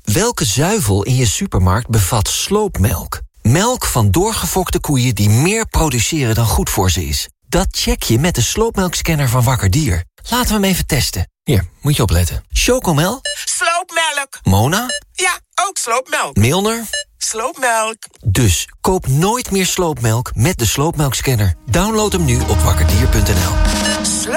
Welke zuivel in je supermarkt bevat sloopmelk? Melk van doorgefokte koeien die meer produceren dan goed voor ze is. Dat check je met de sloopmelkscanner van Wakker Dier. Laten we hem even testen. Hier, moet je opletten. Chocomel? Sloopmelk. Mona? Ja, ook sloopmelk. Milner? Sloopmelk. Dus koop nooit meer sloopmelk met de sloopmelkscanner. Download hem nu op wakkerdier.nl.